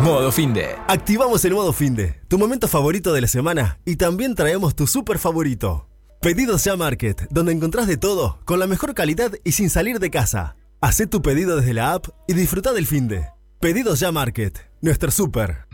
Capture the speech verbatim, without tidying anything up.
Modo Finde. Activamos el modo Finde, tu momento favorito de la semana, y también traemos tu súper favorito. Pedidos Ya Market, donde encontrás de todo, con la mejor calidad y sin salir de casa. Hacé tu pedido desde la app y disfruta del finde. Pedidos Ya Market, nuestro súper.